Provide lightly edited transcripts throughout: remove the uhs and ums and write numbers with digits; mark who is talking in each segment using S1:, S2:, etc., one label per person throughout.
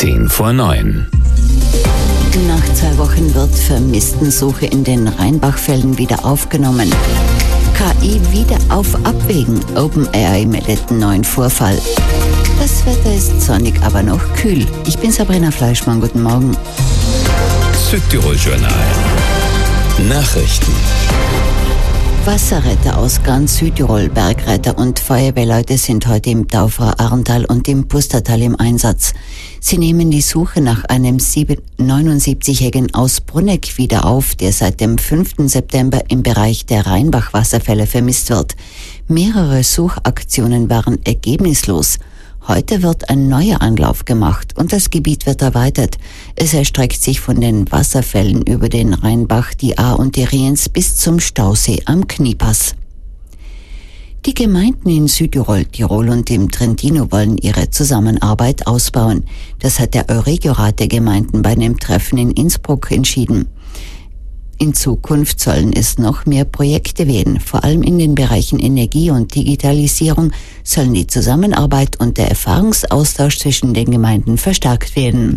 S1: 8:10
S2: Nach 2 Wochen wird Vermisstensuche in den Rheinbachfällen wieder aufgenommen. KI wieder auf Abwägen. OpenAI meldet einen neuen Vorfall. Das Wetter ist sonnig, aber noch kühl. Ich bin Sabrina Fleischmann. Guten Morgen.
S1: Südtirol-Journal. Nachrichten.
S2: Wasserretter aus ganz Südtirol, Bergretter und Feuerwehrleute sind heute im Taufra Arntal und im Pustertal im Einsatz. Sie nehmen die Suche nach einem 79-Jährigen aus Brunegg wieder auf, der seit dem 5. September im Bereich der Rheinbach-Wasserfälle vermisst wird. Mehrere Suchaktionen waren ergebnislos. Heute wird ein neuer Anlauf gemacht und das Gebiet wird erweitert. Es erstreckt sich von den Wasserfällen über den Rheinbach, die Ahr und die Riens bis zum Stausee am Kniepass. Die Gemeinden in Südtirol, Tirol und im Trentino wollen ihre Zusammenarbeit ausbauen. Das hat der Euregio-Rat der Gemeinden bei einem Treffen in Innsbruck entschieden. In Zukunft sollen es noch mehr Projekte werden. Vor allem in den Bereichen Energie und Digitalisierung sollen die Zusammenarbeit und der Erfahrungsaustausch zwischen den Gemeinden verstärkt werden.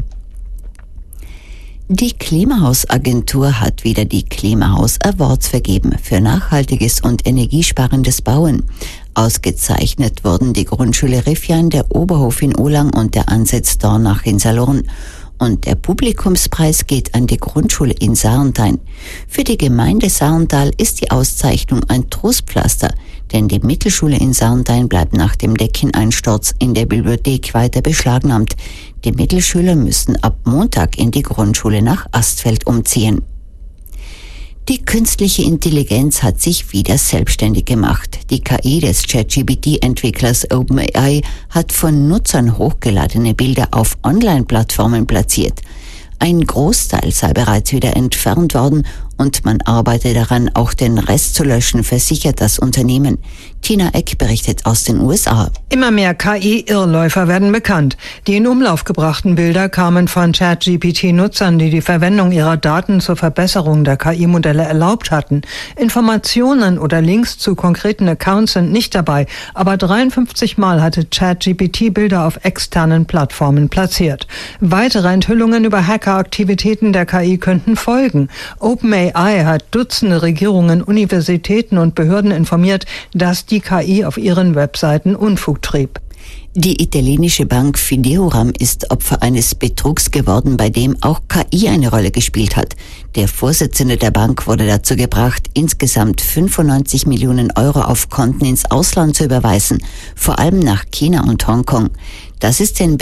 S2: Die Klimahausagentur hat wieder die Klimahaus Awards vergeben für nachhaltiges und energiesparendes Bauen. Ausgezeichnet wurden die Grundschule Riffian, der Oberhof in Olang und der Ansitz Dornach in Salurn. Und der Publikumspreis geht an die Grundschule in Sarntal. Für die Gemeinde Sarntal ist die Auszeichnung ein Trostpflaster, denn die Mittelschule in Sarntal bleibt nach dem Deckeneinsturz in der Bibliothek weiter beschlagnahmt. Die Mittelschüler müssen ab Montag in die Grundschule nach Astfeld umziehen. Die künstliche Intelligenz hat sich wieder selbstständig gemacht. Die KI des ChatGPT-Entwicklers OpenAI hat von Nutzern hochgeladene Bilder auf Online-Plattformen platziert. Ein Großteil sei bereits wieder entfernt worden und man arbeite daran, auch den Rest zu löschen, versichert das Unternehmen. Tina Eck berichtet aus den USA.
S3: Immer mehr KI-Irrläufer werden bekannt. Die in Umlauf gebrachten Bilder kamen von ChatGPT-Nutzern, die die Verwendung ihrer Daten zur Verbesserung der KI-Modelle erlaubt hatten. Informationen oder Links zu konkreten Accounts sind nicht dabei, aber 53 Mal hatte ChatGPT Bilder auf externen Plattformen platziert. Weitere Enthüllungen über Hackeraktivitäten der KI könnten folgen. OpenAI hat Dutzende Regierungen, Universitäten und Behörden informiert, dass die KI auf ihren Webseiten Unfug trieb.
S2: Die italienische Bank Fideuram ist Opfer eines Betrugs geworden, bei dem auch KI eine Rolle gespielt hat. Der Vorsitzende der Bank wurde dazu gebracht, insgesamt 95 Millionen Euro auf Konten ins Ausland zu überweisen, vor allem nach China und Hongkong. Das ist den